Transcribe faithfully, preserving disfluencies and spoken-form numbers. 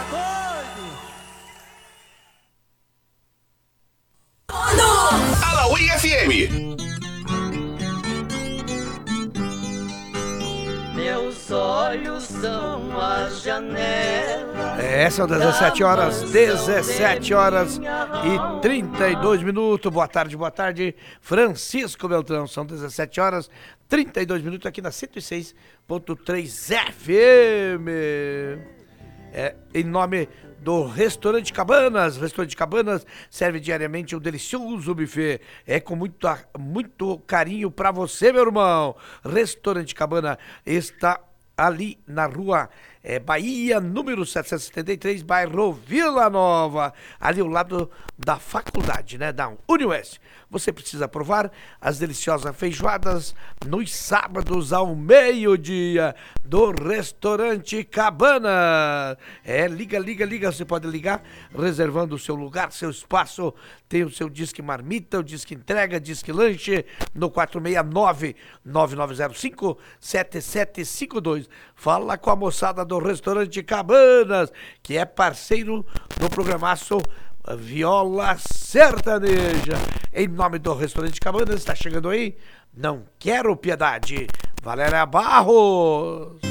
Alaui F M. Meus olhos são a janela. É, são dezessete horas, dezessete horas e trinta e dois minutos. Boa tarde, boa tarde, Francisco Beltrão. São dezessete horas, trinta e dois minutos aqui na cento e seis ponto três F M. É, em nome do Restaurante Cabanas. Restaurante Cabanas serve diariamente um delicioso buffet. É com muito, muito carinho pra você, meu irmão. Restaurante Cabana está ali na rua é, Bahia, número setecentos e setenta e três, bairro Vila Nova, ali ao lado da faculdade, né, da Unioeste. Você precisa provar as deliciosas feijoadas nos sábados ao meio-dia do Restaurante Cabana. É, liga, liga, liga, você pode ligar reservando o seu lugar, seu espaço. Tem o seu Disque Marmita, o Disque Entrega, Disque Lanche no quatro seis nove, nove nove zero cinco, sete sete cinco dois. Fala com a moçada do Restaurante Cabanas, que é parceiro do programaço Viola Sertaneja. Em nome do Restaurante Cabanas, está chegando aí? Não Quero Piedade. Valéria Barros.